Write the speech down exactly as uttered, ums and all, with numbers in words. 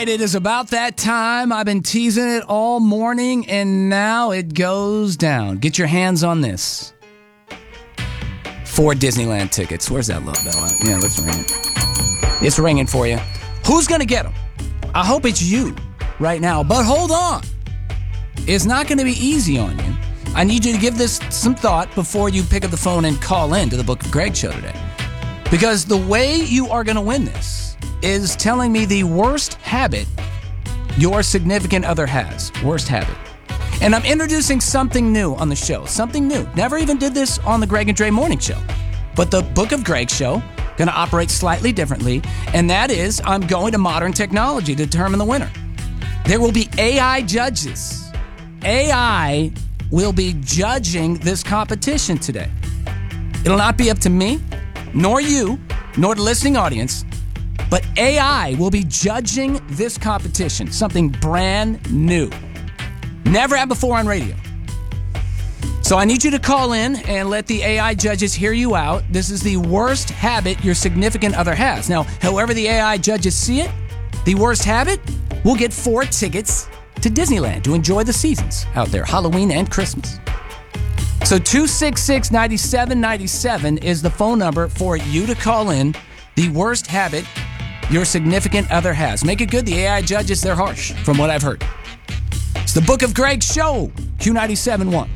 right, it is about that time. I've been teasing it all morning, and now it goes down. Get your hands on this. Four Disneyland tickets. Where's that little bell at? Yeah, let's ring it. It's ringing for you. Who's going to get them? I hope it's you right now. But hold on. It's not going to be easy on you. I need you to give this some thought before you pick up the phone and call in to the Book of Greg show today. Because the way you are going to win this is telling me the worst habit your significant other has. Worst habit. And I'm introducing something new on the show. Something new. Never even did this on the Greg and Dre Morning Show. But the Book of Greg show going to operate slightly differently. And that is, I'm going to modern technology to determine the winner. There will be A I judges. A I will be judging this competition today. It'll not be up to me, nor you, nor the listening audience, but A I will be judging this competition, something brand new. Never had before on radio. So I need you to call in and let the A I judges hear you out. This is the worst habit your significant other has. Now, however the A I judges see it, the worst habit will get four tickets to Disneyland to enjoy the seasons out there, Halloween and Christmas. So two six six, nine seven nine seven is the phone number for you to call in. The worst habit your significant other has. Make it good. The A I judges, they're harsh, from what I've heard. It's the Book of Greg show, Q ninety-seven point one.